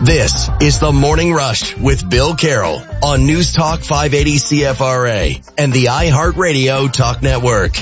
This is the Morning Rush with Bill Carroll on News Talk 580 CFRA and the iHeartRadio Talk Network.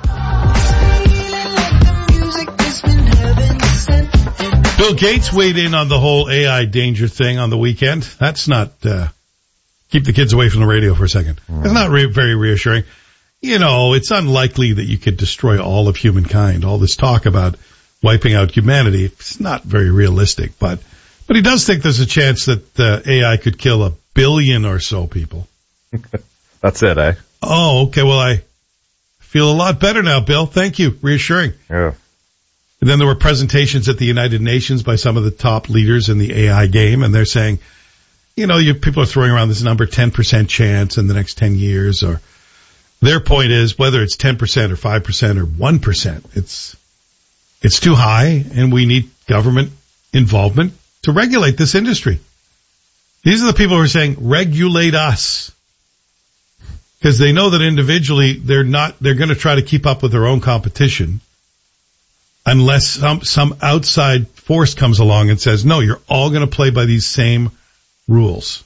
Bill Gates weighed in on the whole AI danger thing on the weekend. That's not, keep the kids away from the radio for a second. It's not very reassuring. You know, it's unlikely that you could destroy all of humankind. All this talk about wiping out humanity, it's not very realistic, but he does think there's a chance that AI could kill 1 billion or so people. That's it, eh? Oh, okay. Well, I feel a lot better now, Bill. Thank you. Reassuring. Yeah. And then there were presentations at the United Nations by some of the top leaders in the AI game, and they're saying, you know, people are throwing around this number, 10% chance in the next 10 years, or their point is whether it's 10% or 5% or 1%, it's too high, and we need government involvement to regulate this industry. These are the people who are saying, regulate us. Because they know that individually they're going to try to keep up with their own competition unless some outside force comes along and says, no, you're all going to play by these same rules.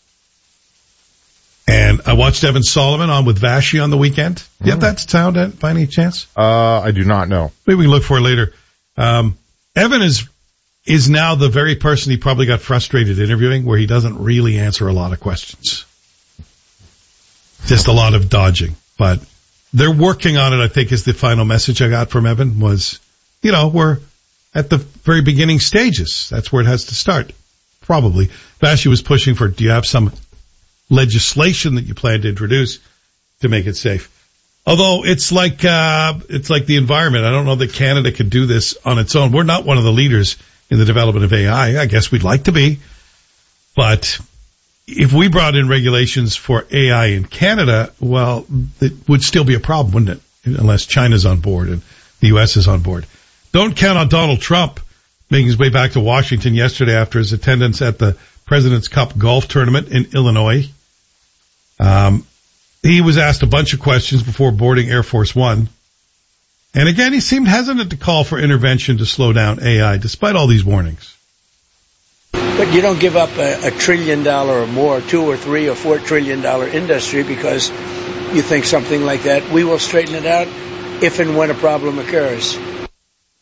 And I watched Evan Solomon on with Vashi on the weekend. You have that sound by any chance? I do not know. Maybe we can look for it later. Evan is now the very person he probably got frustrated interviewing, where he doesn't really answer a lot of questions. Just a lot of dodging. But they're working on it, I think, is the final message I got from Evan was, you know, we're at the very beginning stages. That's where it has to start. Probably. Vashi was pushing for, do you have some legislation that you plan to introduce to make it safe? Although it's like the environment. I don't know that Canada could do this on its own. We're not one of the leaders in the development of AI. I guess we'd like to be. But if we brought in regulations for AI in Canada, well, it would still be a problem, wouldn't it? Unless China's on board and the U.S. is on board. Don't count on Donald Trump making his way back to Washington yesterday after his attendance at the President's Cup golf tournament in Illinois. He was asked a bunch of questions before boarding Air Force One. And again, he seemed hesitant to call for intervention to slow down AI, despite all these warnings. But you don't give up a $1 trillion or more, $2 or $3 or $4 trillion industry because you think something like that. We will straighten it out if and when a problem occurs.